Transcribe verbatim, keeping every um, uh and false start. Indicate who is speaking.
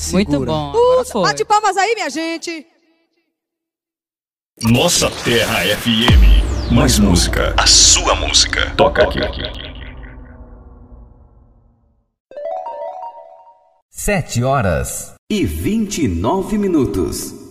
Speaker 1: segura.
Speaker 2: Muito bom. Agora foi.
Speaker 3: Bate palmas aí, minha gente.
Speaker 4: Nossa Terra F M. Mais música. A sua música. Toca aqui.
Speaker 5: Sete horas e vinte e nove minutos.